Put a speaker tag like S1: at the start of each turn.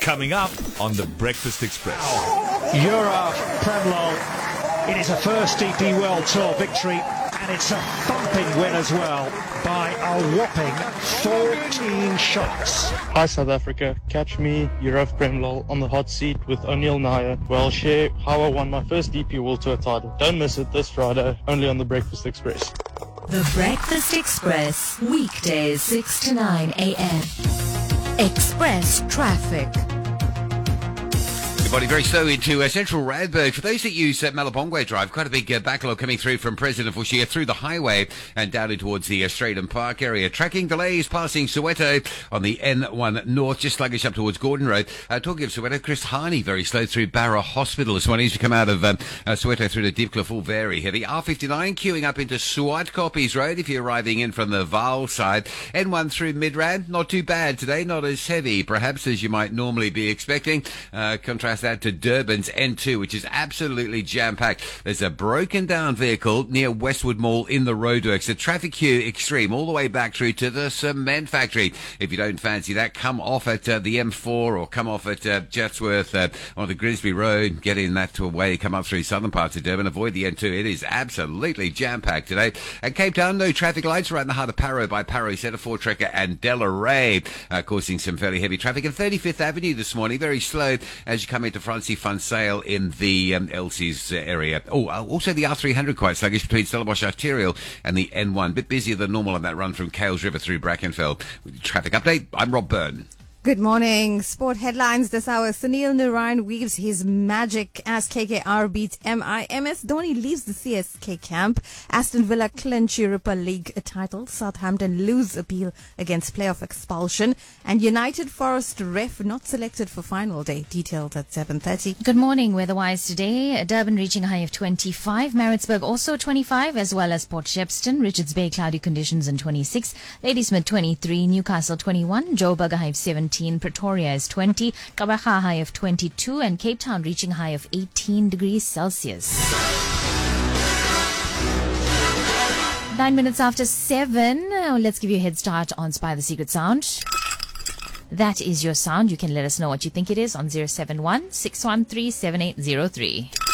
S1: Coming up on the Breakfast Express.
S2: Juraj Premlov. It is a first DP World Tour victory, and it's a thumping win as well by a whopping 14 shots.
S3: Hi South Africa, catch me, Juraj Premlov, on the hot seat with O'Neill Nair, where I'll share how I won my first DP World Tour title. Don't miss it this Friday, only on the Breakfast Express.
S4: The Breakfast Express, weekdays 6 to 9 a.m. Express traffic.
S5: Everybody very slow into central Randburg. For those that use Malabongwe Drive, quite a big backlog coming through from President Fushia through the highway and down in towards the Stratham Park area. Tracking delays passing Soweto on the N1 North, just sluggish up towards Gordon Road. Talking of Soweto, Chris Harney very slow through Barra Hospital this morning as you come out of Soweto through to Diepkloof, all very heavy. R59 queuing up into Swartkoppies Road if you're arriving in from the Vaal side. N1 through Midrand, not too bad today, not as heavy perhaps as you might normally be expecting. Contrast that to Durban's N2, which is absolutely jam-packed. There's a broken down vehicle near Westwood Mall in the roadworks. The traffic queue extreme all the way back through to the cement factory. If you don't fancy that, come off at the M4 or come off at Chatsworth on the Grimsby Road, get in that way, come up through southern parts of Durban, avoid the N2. It is absolutely jam-packed today. At Cape Town, no traffic lights around the heart of Parow by Parow Centre, Voortrekker and Delaray, causing some fairly heavy traffic. And 35th Avenue this morning, very slow as you come into Francie Fun Sale in the Elsie's area. Also the R300 quite sluggish between Stellenbosch Arterial and the N1. Bit busier than normal on that run from Kales River through Brackenfell. With the traffic update, I'm Rob Byrne.
S6: Good morning. Sport headlines this hour. Sunil Narayan weaves his magic as KKR beats MI. MS Dhoni leaves the CSK camp. Aston Villa clinch Europa League title. Southampton lose appeal against playoff expulsion. And United Forest ref not selected for final day. Detailed at 7:30.
S7: Good morning. Weather-wise today, Durban reaching a high of 25. Maritzburg also 25, as well as Port Shepstone. Richards Bay cloudy conditions and 26. Ladysmith 23. Newcastle 21. Joburg a high of 17. Pretoria is 20, Kabaga high of 22, and Cape Town reaching a high of 18 degrees Celsius. 9 minutes after 7, let's give you a head start on Spy the Secret Sound. That is your sound. You can let us know what you think it is on 071 613 7803.